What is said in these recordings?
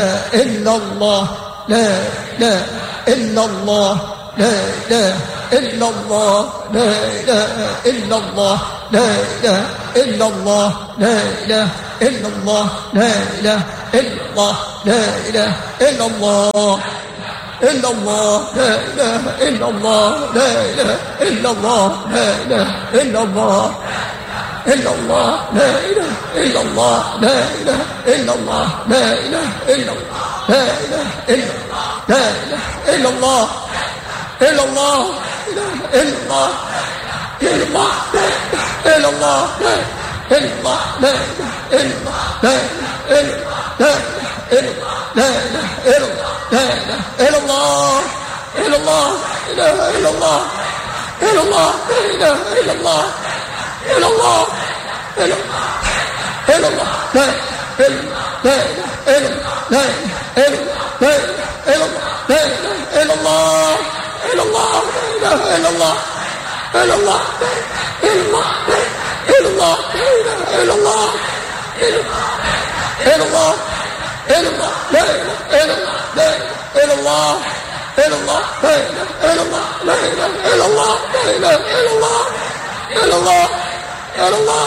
إلا الله لا إله إلا الله لا إله إلا الله لا إله إلا الله لا إله إلا الله لا إله إلا الله لا إله إلا الله لا إله إلا الله إلا الله لا إله إلا الله لا إله إلا الله لا إله إلا الله إلا الله لا إله إلا الله لا إله إلا الله لا إله إلا الله لا إله إلا الله لا إله إلا الله إلا الله إلا الله إلا الله إلا الله إلا الله لا إله إلا الله إلا الله لا إله إلا الله إلا الله لا إله إلا الله إلا الله إلا الله إلا الله لا إله إلا الله إلا الله لا إله إلا الله إلا الله إلا الله إلا الله إلا الله إلا الله إلا الله لا إله إلا الله إلا الله لا إله إلا الله لا إله إلا الله لا إله إلا الله إلا الله إلا الله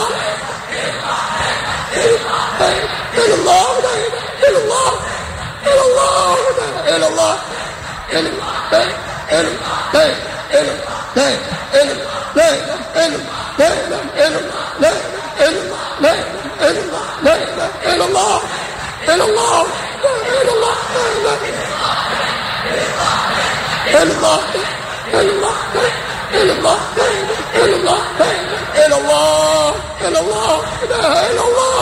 إلا الله إلا الله إلا الله إلا الله إلا الله إلا الله إلا الله إلا الله إلا الله إلا الله إلا الله إلا الله إلا الله إلا الله لا إله إلا الله